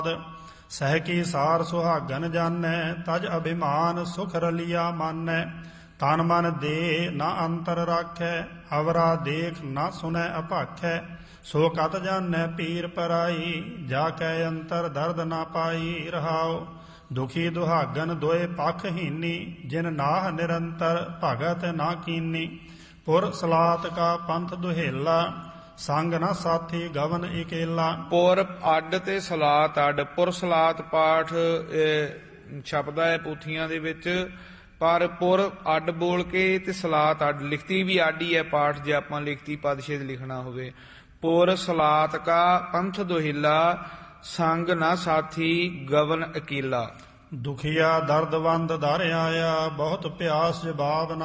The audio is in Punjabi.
ਸਹਿ ਕੀ ਸਾਰ ਸੁਹਾਗਨ ਜਾਨੈ, ਤਜ ਅਭਿਮਾਨ ਸੁਖ ਰਲਿਆ ਮਾਨੈ। ਤਨ ਮਨ ਦੇ ਨਾ ਅੰਤਰ ਰਾਖੈ, ਅਵਰਾ ਦੇਖ ਨਾ ਸੁਨੈ ਅਭਾਖੈ। ਸੋ ਕਤ ਜਾਨੈ ਪੀਰ ਪਰਾਈ, ਜਾ ਕੈ ਅੰਤਰ ਦਰਦ ਨਾ ਪਾਈ। ਰਹਾਉ ਦੁਖੀ ਦੁਹਾਗਨ ਦੋਏ ਪਖ ਹੀਨੀ, ਜਿਨ ਨਾਹ ਨਿਰੰਤਰ ਭਗਤ ਨਾ ਕੀਨੀ। ਪੁਰ ਸਲਾਤ ਕਾ ਪੰਥ ਦੁਹੇਲਾ, ਸੰਗ ਨਾ ਸਾਥੀ ਗਵਨ ਇਕੇਲਾ। ਪੁਰ ਅੱਡ ਤੇ ਸਲਾਤ ਅੱਡ। ਪੁਰ ਸਲਾਤ ਪਾਠ ਛਪਦਾ ਹੈ ਪੋਥੀਆਂ ਦੇ ਵਿੱਚ, ਪਰ ਪੁਰ ਅੱਡ ਬੋਲ ਕੇ ਤੇ ਸਲਾਤ ਅੱਡ। ਲਿਖਤੀ ਵੀ ਅੱਡ ਹੀ ਹੈ ਪਾਠ, ਜੇ ਆਪਾਂ ਲਿਖਤੀ ਪਦਛੇਦ ਲਿਖਣਾ ਹੋਵੇ। ਪੁਰ ਸਲਾਤ ਕਾ ਪੰਥ ਦੁਹਿਲਾ, ਸੰਗ ਨਾ ਸਾਥੀ ਗਵਨ ਅਕੇਲਾ। ਦੁਖੀਆ ਦਰਦਵੰਦ ਦਰ ਆਇਆ, ਬਹੁਤ ਪਿਆਸ ਜਵਾਬ